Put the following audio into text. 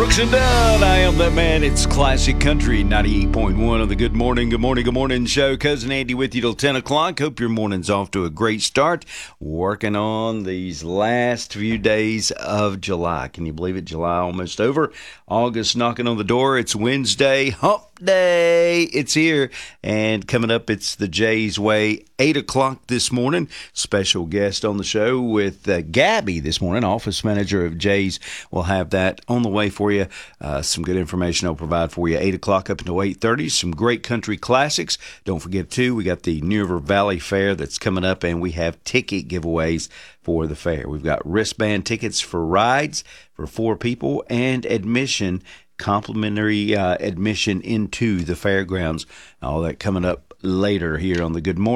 Brooks and Dunn, I am that man. It's Classic Country 98.1 of the Good Morning show. Cousin Andy with you till 10 o'clock. Hope your morning's off to a great start. Working on these last few days of July. Can you believe it? July almost over. August knocking on the door. It's Wednesday. Hump Day. It's here. And coming up, it's the Jay's Way. 8 o'clock this morning. Special guest on the show with Gabby this morning, office manager of Jay's. We'll have that on the way for you. Some good information I'll provide for you. 8 o'clock up until 8:30. Some great country classics. Don't forget, too, we got the New River Valley Fair that's coming up, and we have ticket giveaways for the fair. We've got wristband tickets for rides for 4 people and admission, complimentary admission into the fairgrounds. All that coming up later here on the Good Morning.